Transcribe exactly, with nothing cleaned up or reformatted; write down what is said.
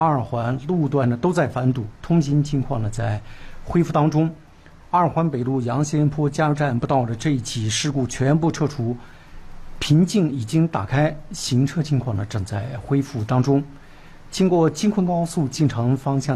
二环路段呢都在翻堵，通行情况呢在恢复当中。二环北路杨先坡加油站不到的这一起事故全部撤除，瓶颈已经打开，行车情况呢正在恢复当中。经过京昆高速进城方向。